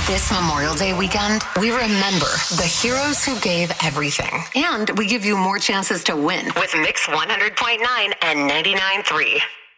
This Memorial Day weekend, we remember the heroes who gave everything. And we give you more chances to win with Mix 100.9 and 99.3.